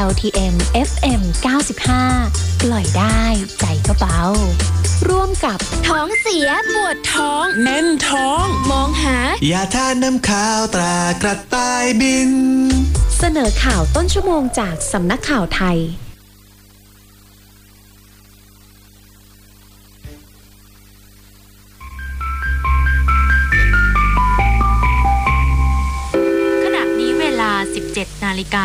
LTM FM 95ปล่อยได้ใจก็เบาร่วมกับท้องเสียปวดท้องแน่นท้องมองหายาทานน้ำข้าวตรากระต่ายบินเสนอข่าวต้นชั่วโมงจากสำนักข่าวไทยขณะนี้เวลา 17 นาฬิกา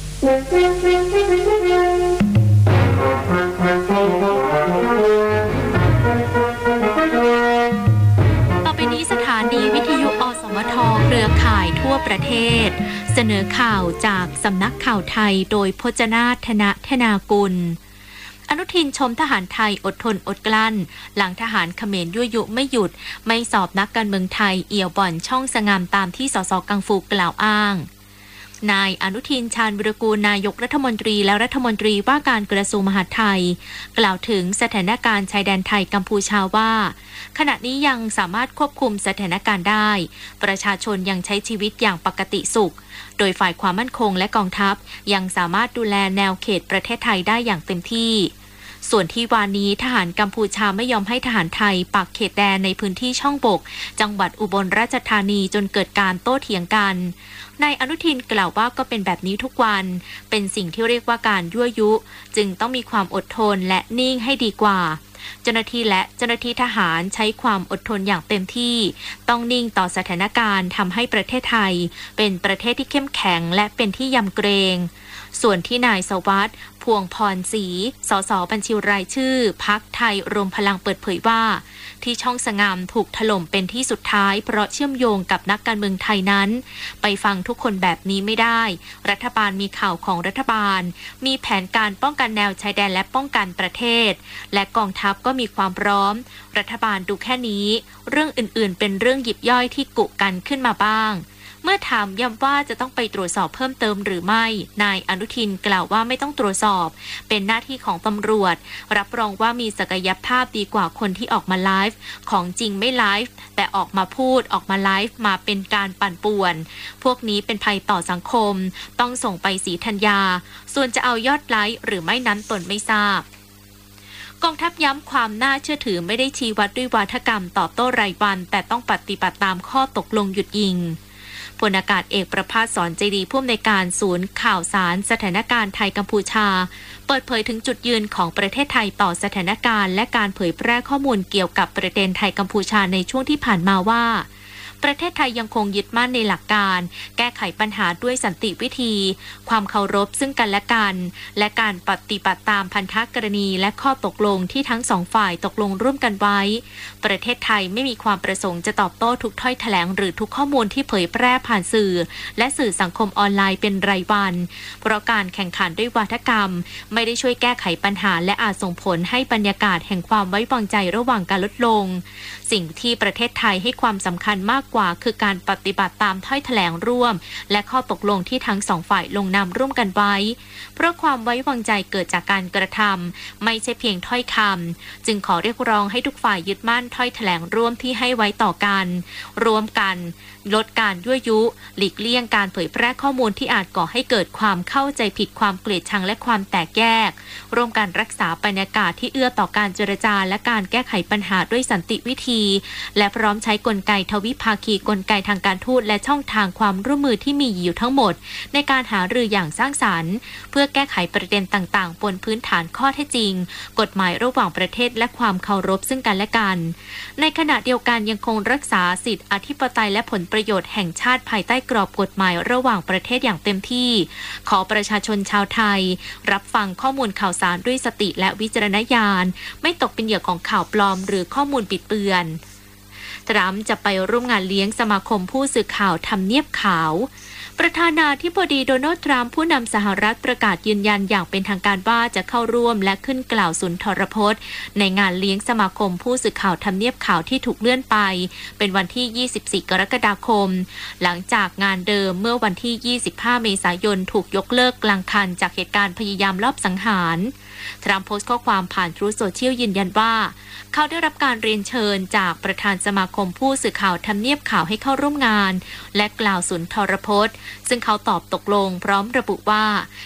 ต่อไปนี้สถานีวิทยุอสมทเครือข่ายทั่วประเทศเสนอข่าวจากสำนักข่าวไทยโดยพจนาถ ธนากุลอนุทินชมทหารไทยอดทนอดกลั้นหลังทหารเขมรยั่วยุไม่หยุดไม่สอบนักการเมืองไทยเอี่ยวบ่อนช่องสงามตามที่สสกังฟูกล่าวอ้างนายอนุทินชาญวิรากูลนายกรัฐมนตรีและรัฐมนตรีว่าการกระทรวงมหาดไทยกล่าวถึงสถานการณ์ชายแดนไทยกัมพูชาว่าขณะนี้ยังสามารถควบคุมสถานการณ์ได้ประชาชนยังใช้ชีวิตอย่างปกติสุขโดยฝ่ายความมั่นคงและกองทัพยังสามารถดูแลแนวเขตประเทศไทยได้อย่างเต็มที่ส่วนที่วานนี้ทหารกัมพูชาไม่ยอมให้ทหารไทยปักเขตแดนในพื้นที่ช่องบกจังหวัดอุบลราชธานีจนเกิดการโต้เถียงกันนายอนุทินกล่าวว่าก็เป็นแบบนี้ทุกวันเป็นสิ่งที่เรียกว่าการยั่วยุจึงต้องมีความอดทนและนิ่งให้ดีกว่าเจ้าหน้าที่และเจ้าหน้าที่ทหารใช้ความอดทนอย่างเต็มที่ต้องนิ่งต่อสถานการณ์ทำให้ประเทศไทยเป็นประเทศที่เข้มแข็งและเป็นที่ยำเกรงส่วนที่นายสวัสดิ์พวงพรศรีสสบัญชีรายชื่อพรรคไทยรวมพลังเปิดเผยว่าที่ช่องสงามถูกถล่มเป็นที่สุดท้ายเพราะเชื่อมโยงกับนักการเมืองไทยนั้นไปฟังทุกคนแบบนี้ไม่ได้รัฐบาลมีข่าวของรัฐบาลมีแผนการป้องกันแนวชายแดนและป้องกันประเทศและกองทัพก็มีความพร้อมรัฐบาลดูแค่นี้เรื่องอื่นๆเป็นเรื่องหยิบย่อยที่กุกันขึ้นมาบ้างเมื่อถามย้ำว่าจะต้องไปตรวจสอบเพิ่มเติมหรือไม่นายอนุทินกล่าวว่าไม่ต้องตรวจสอบเป็นหน้าที่ของตำรวจรับรองว่ามีศักยภาพดีกว่าคนที่ออกมาไลฟ์ของจริงไม่ไลฟ์แต่ออกมาพูดออกมาไลฟ์มาเป็นการปั่นป่วนพวกนี้เป็นภัยต่อสังคมต้องส่งไปศรีธัญญาส่วนจะเอายอดไลค์หรือไม่นั้นตนไม่ทราบกองทัพย้ำความน่าเชื่อถือไม่ได้ชี้วัดด้วยวาทกรรมตอบโต้รายวันแต่ต้องปฏิบัติตามข้อตกลงหยุดยิงพลอากาศเอกประภาสสอนใจดีผู้อำนวยการศูนย์ข่าวสารสถานการณ์ไทยกัมพูชาเปิดเผยถึงจุดยืนของประเทศไทยต่อสถานการณ์และการเผยแพร่ข้อมูลเกี่ยวกับประเด็นไทยกัมพูชาในช่วงที่ผ่านมาว่าประเทศไทยยังคงยึดมั่นในหลักการแก้ไขปัญหาด้วยสันติวิธีความเคารพซึ่งกันและกันและการปฏิบัติตามพันธกรณีและข้อตกลงที่ทั้งสองฝ่ายตกลงร่วมกันไว้ประเทศไทยไม่มีความประสงค์จะตอบโต้ทุกถ้อยแถลงหรือทุกข้อมูลที่เผยแพร่ผ่านสื่อและสื่อสังคมออนไลน์เป็นรายวันเพราะการแข่งขันด้วยวาทกรรมไม่ได้ช่วยแก้ไขปัญหาและอาจส่งผลให้บรรยากาศแห่งความไว้วางใจระหว่างกันลดลงสิ่งที่ประเทศไทยให้ความสำคัญมากกว่าคือการปฏิบัติตามถ้อยแถลงร่วมและข้อตกลงที่ทั้งสองฝ่ายลงนามร่วมกันไว้เพราะความไว้วางใจเกิดจากการกระทำไม่ใช่เพียงถ้อยคำจึงขอเรียกร้องให้ทุกฝ่ายยึดมั่นถ้อยแถลงร่วมที่ให้ไว้ต่อกันร่วมกันลดการยั่วยุหลีกเลี่ยงการเผยแพร่ข้อมูลที่อาจก่อให้เกิดความเข้าใจผิดความเกลียดชังและความแตกแยกร่วมกันรักษาบรรยากาศที่เอื้อต่อการเจรจาและการแก้ไขปัญหาด้วยสันติวิธีและพร้อมใช้กลไกทวิภาคีกลไกทางการทูตและช่องทางความร่วมมือที่มีอยู่ทั้งหมดในการหารืออย่างสร้างสรรค์เพื่อแก้ไขประเด็นต่างๆบนพื้นฐานข้อเท็จจริงกฎหมายระหว่างประเทศและความเคารพซึ่งกันและกันในขณะเดียวกันยังคงรักษาสิทธิอธิปไตยและผลประโยชน์แห่งชาติภายใต้กรอบกฎหมายระหว่างประเทศอย่างเต็มที่ขอประชาชนชาวไทยรับฟังข้อมูลข่าวสารด้วยสติและวิจารณญาณไม่ตกเป็นเหยื่อของข่าวปลอมหรือข้อมูลบิดเบือนทรัมป์จะไปร่วมงานเลี้ยงสมาคมผู้สื่อข่าวทำเนียบขาวประธานาธิบดีโดนัลด์ทรัมป์ผู้นำสหรัฐประกาศยืนยันอย่างเป็นทางการว่าจะเข้าร่วมและขึ้นกล่าวสุนทรพจน์ในงานเลี้ยงสมาคมผู้สื่อข่าวทำเนียบขาวที่ถูกเลื่อนไปเป็นวันที่ 24 กรกฎาคมหลังจากงานเดิมเมื่อวันที่ 25 เมษายนถูกยกเลิกกลางคันจากเหตุการณ์พยายามลอบสังหารทรัมป์โพสต์ข้อความผ่านทรูธโซเชียลยืนยันว่าเขาได้รับการเรียนเชิญจากประธานสมาคมผู้สื่อข่าวทำเนียบข่าวให้เข้าร่วมงานและกล่าวสุนทรพจน์ซึ่งเขาตอบตกลงพร้อมระบุว่า